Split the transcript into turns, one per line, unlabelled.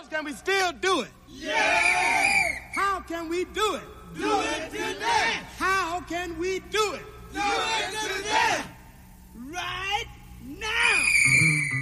can we still do it?
Yeah!
How can we do it?
Do it today!
How can we do it?
Do it